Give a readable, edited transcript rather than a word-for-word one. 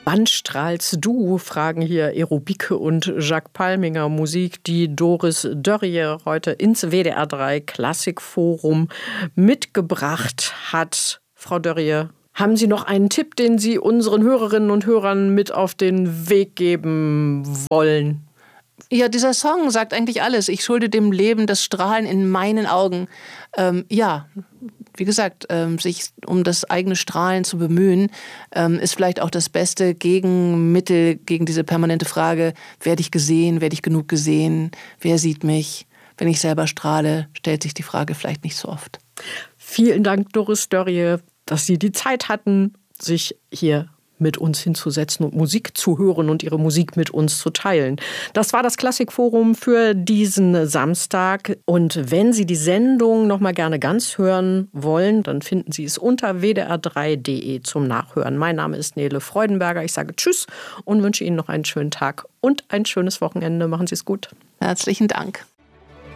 Wann strahlst du? Fragen hier Aerobike und Jacques Palminger. Musik, die Doris Dörrie heute ins WDR 3 Klassikforum mitgebracht hat. Frau Dörrie, haben Sie noch einen Tipp, den Sie unseren Hörerinnen und Hörern mit auf den Weg geben wollen? Ja, dieser Song sagt eigentlich alles. Ich schulde dem Leben das Strahlen in meinen Augen. Wie gesagt, sich um das eigene Strahlen zu bemühen, ist vielleicht auch das beste Gegenmittel gegen diese permanente Frage, werde ich gesehen, werde ich genug gesehen, wer sieht mich? Wenn ich selber strahle, stellt sich die Frage vielleicht nicht so oft. Vielen Dank, Doris Dörrie, dass Sie die Zeit hatten, sich hier mit uns hinzusetzen und Musik zu hören und Ihre Musik mit uns zu teilen. Das war das Klassikforum für diesen Samstag. Und wenn Sie die Sendung noch mal gerne ganz hören wollen, dann finden Sie es unter wdr3.de zum Nachhören. Mein Name ist Nele Freudenberger. Ich sage Tschüss und wünsche Ihnen noch einen schönen Tag und ein schönes Wochenende. Machen Sie es gut. Herzlichen Dank.